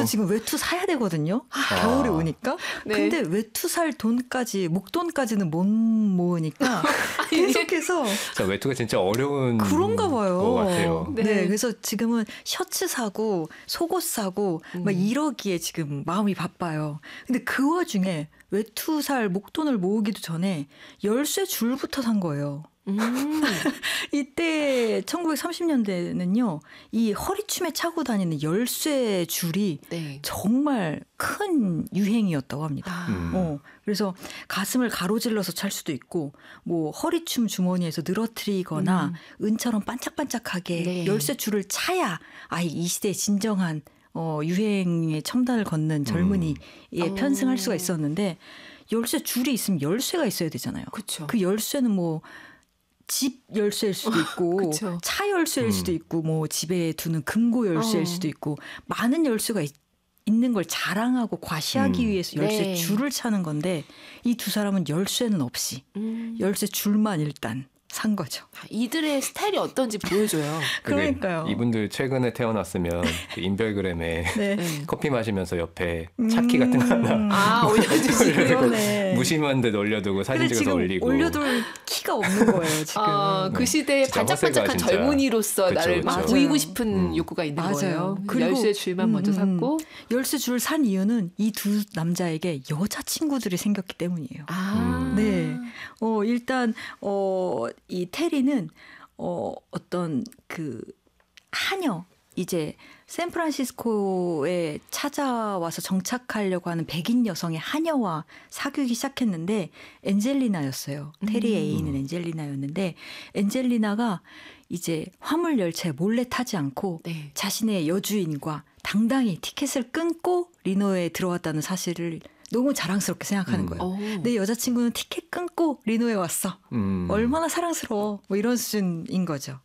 지금 외투 사야 되거든요. 겨울이 오니까. 네. 근데 외투 살 돈까지 목돈까지는 못 모으니까 계속해서 외투가 진짜 어려운 그런가 봐요. 것 같아요. 네. 그래서 지금은 셔츠 사고 속옷 사고 막 이러기에 지금 마음이 바빠요. 근데 그 와중에 외투 살 목돈을 모으기도 전에 열쇠 줄부터 산 거예요. 이때 1930년대는요, 이 허리춤에 차고 다니는 열쇠 줄이 네. 정말 큰 유행이었다고 합니다. 그래서 가슴을 가로질러서 찰 수도 있고, 뭐 허리춤 주머니에서 늘어뜨리거나 은처럼 반짝반짝하게 네. 열쇠 줄을 차야 이 시대의 진정한 유행의 첨단을 걷는 젊은이에 편승할 수가 있었는데, 열쇠 줄이 있으면 열쇠가 있어야 되잖아요. 그쵸. 그 열쇠는 뭐 집 열쇠일 수도 있고 차 열쇠일 수도 있고 뭐 집에 두는 금고 열쇠일 수도 있고 많은 열쇠가 있는 걸 자랑하고 과시하기 위해서 열쇠 네. 줄을 차는 건데 이 두 사람은 열쇠는 없이 열쇠 줄만 일단 산 거죠. 이들의 스타일이 어떤지 보여줘요. 그러니까요. 이분들 최근에 태어났으면 그 인별그램에 네. 커피 마시면서 옆에 차키 같은 거 하나 올려주시고 무심한 데 올려두고 사진 찍어서 올리고. 올려둘 키가 없는 거예요 지금. 그 시대에 반짝반짝한 젊은이로서 나를 막 보이고 싶은 욕구가 있는 거예요. 그리고 열쇠 줄만 먼저 샀고. 열쇠 줄 산 이유는 이 두 남자에게 여자친구들이 생겼기 때문이에요. 네. 일단 이 테리는 어떤 그 하녀, 이제 샌프란시스코에 찾아와서 정착하려고 하는 백인 여성의 하녀와 사귀기 시작했는데 엔젤리나였어요. 테리의 애인은 엔젤리나였는데 엔젤리나가 이제 화물 열차에 몰래 타지 않고 자신의 여주인과 당당히 티켓을 끊고 리노에 들어왔다는 사실을 너무 자랑스럽게 생각하는 거예요. 내 여자친구는 티켓 끊고 리노에 왔어. 얼마나 사랑스러워. 뭐 이런 수준인 거죠.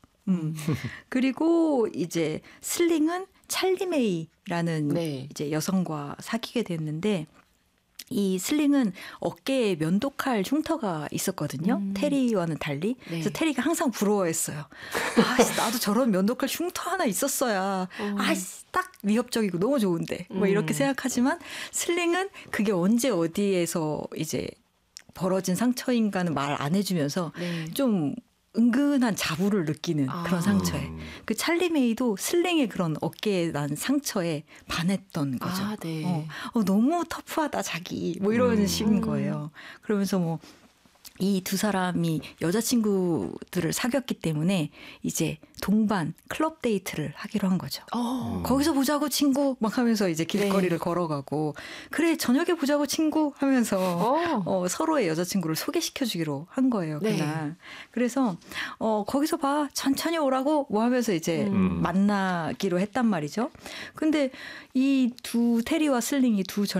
그리고 이제 슬링은 찰리 메이라는 이제 여성과 사귀게 됐는데 이 슬링은 어깨에 면도칼 흉터가 있었거든요. 테리와는 달리. 그래서 테리가 항상 부러워했어요. 나도 저런 면도칼 흉터 하나 있었어야 딱 위협적이고 너무 좋은데. 뭐 이렇게 생각하지만 슬링은 그게 언제 어디에서 이제 벌어진 상처인가는 말 안 해주면서 좀 은근한 자부를 느끼는 그런 상처에. 그 찰리 메이도 슬링의 그런 어깨에 난 상처에 반했던 거죠. 너무 터프하다 자기. 뭐 이런 식인 거예요. 그러면서 뭐 이 두 사람이 여자친구들을 사귀었기 때문에 이제 동반 클럽 데이트를 하기로 한 거죠. 거기서 보자고 친구 막 하면서 이제 길거리를 걸어가고 그래 저녁에 보자고 친구 하면서 서로의 여자친구를 소개시켜주기로 한 거예요. 그날. 그래서 거기서 봐 천천히 오라고 뭐 하면서 이제 만나기로 했단 말이죠. 근데 이 두 테리와 슬링이 두